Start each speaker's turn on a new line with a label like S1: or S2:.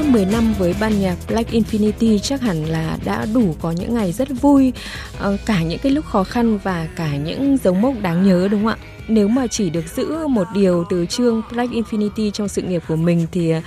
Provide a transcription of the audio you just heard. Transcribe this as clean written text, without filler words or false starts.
S1: 10 năm với ban nhạc Black Infinity chắc hẳn là đã đủ có những ngày rất vui, cả những cái lúc khó khăn và cả những dấu mốc đáng nhớ, đúng không ạ? Nếu mà chỉ được giữ một điều từ Trương Black Infinity trong sự nghiệp của mình thì